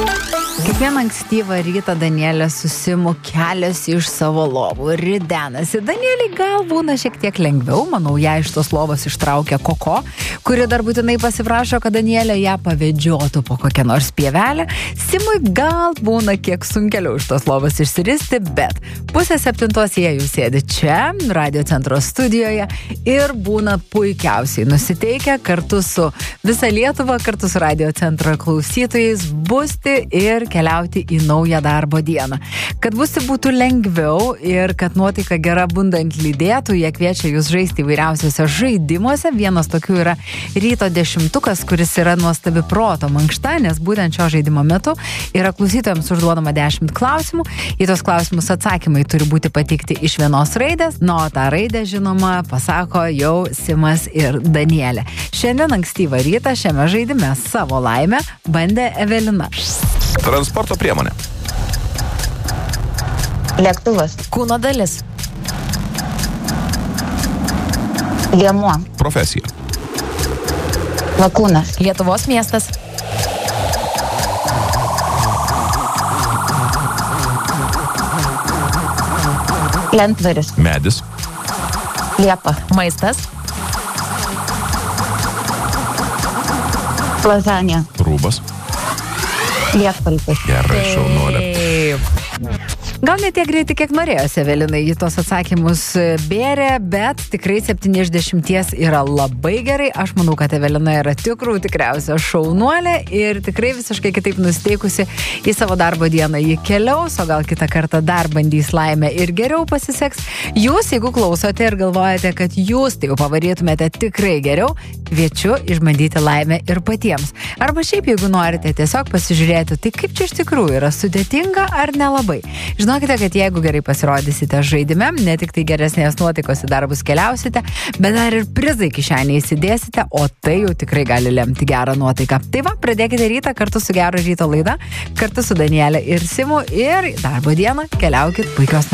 Kiekvieną ankstyvą rytą Danielė su Simu keliasi iš savo lovų ir ridenasi. Danieliai gal būna šiek tiek lengviau, manau, ją iš tos lovos ištraukia Koko, kuri dar būtinai pasiprašo, kad Danielė ją pavedžiotų po kokią nors pievelę. Simui gal būna kiek sunkeliau iš tos lovos išsiristi, bet 6:30 jie jau sėdi čia, Radio Centro studijoje ir būna puikiausiai nusiteikę kartu su visa Lietuva, kartu su Radio Centro klausytojais busti ir keliauti į naują darbo dieną. Kad busti būtų lengviau ir kad nuotaika gera bundant lydėtų, jie kviečia jūs žaisti įvairiausiuose žaidimuose. Vienas tokių yra ryto 10, kuris yra nuostabi proto mankšta, nes būtent šio žaidimo metu yra klausytojams užduodama 10 klausimų. Į tos klausimus atsakymai turi būti pateikti iš vienos raidės, o tą raidę, žinoma, pasako jau Simas ir Danielė. Šiandien ankstyvą rytą šiame žaidime savo laimę bandė Evelina. Transporto priemonė. Lėktuvas. Kūno dalis. Liemuo. Profesija. Lakūnas. Lietuvos miestas. Lentvaris. Medis. Liepa. Maistas. Lazanija. Rūbas. Lietpaltis. Gerai, šaunuolė. Gal ne tiek greitai, kiek norėjosi, Evelinai, į tos atsakymus bėrė, bet tikrai 7 iš 10 yra labai gerai. Aš manau, kad Evelina yra tikriausia šaunuolė ir tikrai visiškai kitaip nusiteikusi į savo darbo dieną. Ji keliaus, o gal kitą kartą dar bandys laimę ir geriau pasiseks. Jūs, jeigu klausote ir galvojate, kad jūs tai jau pavarytumėte tikrai geriau, kviečiu išbandyti laimę ir patiems. Arba šiaip, jeigu norite tiesiog pasižiūrėti, tai kaip čia iš tikrųjų yra sudėtinga ar nelabai. Žinokite, kad jeigu gerai pasirodysite žaidime, ne tik tai geresnės nuotaikos į darbus keliausite, bet dar ir prizai kišenėje įsidėsite, o tai jau tikrai gali lemti gerą nuotaiką. Tai va, pradėkite rytą kartu su Gero ryto laida, kartu su Danielė ir Simu ir darbo dieną keliaukit puikios